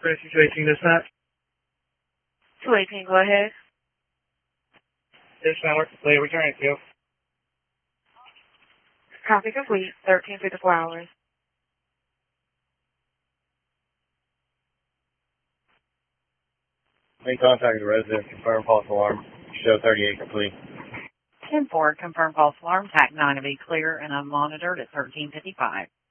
Rescue 218 dispatch. 218, go ahead. Dispatch work complete. Returning to you. Copy complete. 1354 hours. Main contact with the resident. Confirm false alarm. Show 38 complete. 10-4, confirm false alarm. TAC 9 to be clear and unmonitored at 1355.